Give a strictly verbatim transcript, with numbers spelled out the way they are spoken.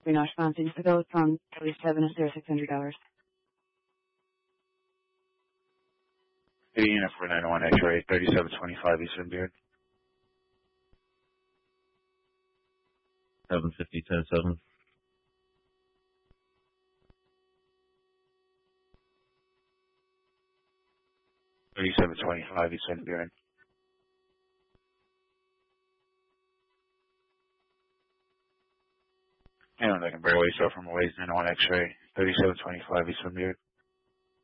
Renosh Fountain, Pagoda Prong, Police seven zero six hundred dollars. The unit for nine one X-ray, thirty-seven twenty-five Eastern Beard. seven fifty, ten seven. thirty-seven twenty-five Eastern Beard. Anyone that can barely show from a ways, nine one X-ray, thirty-seven twenty-five Eastern Beard.